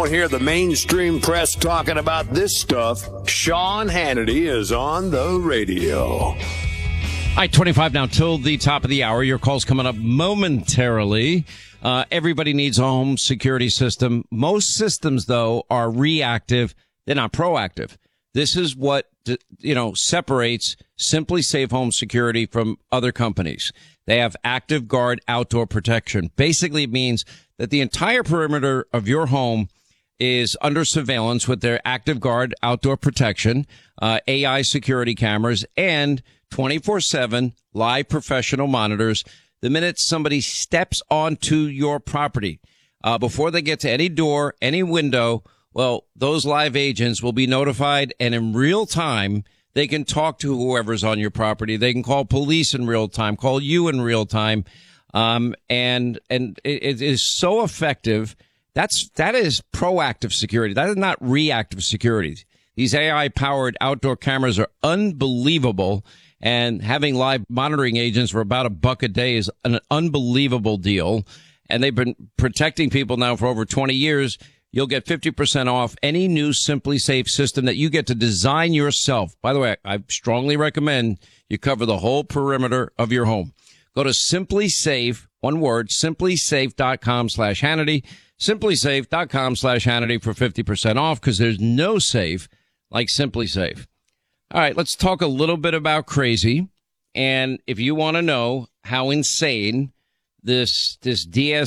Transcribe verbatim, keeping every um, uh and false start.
don't hear the mainstream press talking about this stuff, Sean Hannity is on the radio. All right, twenty-five now till the top of the hour. Your call's coming up momentarily. Uh, everybody needs a home security system. Most systems, though, are reactive. They're not proactive. This is what, you know, separates Simply Safe Home Security from other companies. They have Active Guard outdoor protection. Basically, it means that the entire perimeter of your home is under surveillance with their Active Guard outdoor protection, uh, A I security cameras, and twenty-four seven live professional monitors. The minute somebody steps onto your property, uh, before they get to any door, any window, well, those live agents will be notified, and in real time, they can talk to whoever's on your property. They can call police in real time, call you in real time. Um, and, and it, it is so effective. That's, that is proactive security. That is not reactive security. These A I powered outdoor cameras are unbelievable. And having live monitoring agents for about a buck a day is an unbelievable deal. And they've been protecting people now for over twenty years. You'll get fifty percent off any new Simply Safe system that you get to design yourself. By the way, I strongly recommend you cover the whole perimeter of your home. Go to Simply Safe, one word, simplysafe.com slash Hannity, simplysafe.com slash Hannity for fifty percent off, because there's no safe like Simply Safe. All right, let's talk a little bit about crazy. And if you want to know how insane this this D S